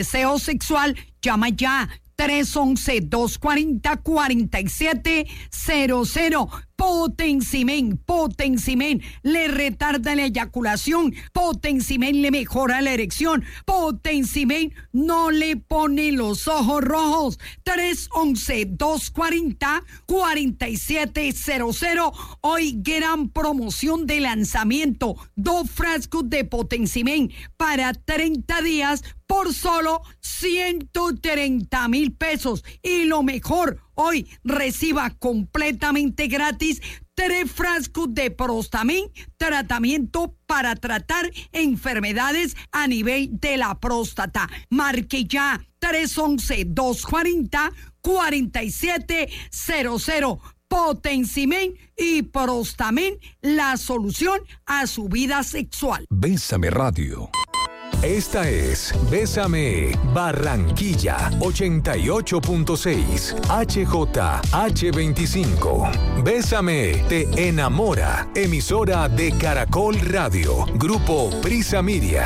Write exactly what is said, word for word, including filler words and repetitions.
deseo sexual, llama ya tres once, dos cuarenta, cuarenta y siete cero cero. Potencimen, Potencimen le retarda la eyaculación, Potencimen le mejora la erección, Potencimen no le pone los ojos rojos. tres once, dos cuarenta, cuarenta y siete cero cero. Hoy gran promoción de lanzamiento, dos frascos de Potencimen para treinta días por solo ciento treinta mil pesos. Y lo mejor, hoy reciba completamente gratis tres frascos de Prostamin, tratamiento para tratar enfermedades a nivel de la próstata. Marque ya tres once, dos cuarenta, cuarenta y siete cero cero. Potencimen y Prostamin, la solución a su vida sexual. Bésame Radio. Esta es Bésame Barranquilla ochenta y ocho punto seis H J H veinticinco. Bésame te enamora. Emisora de Caracol Radio. Grupo Prisa Media.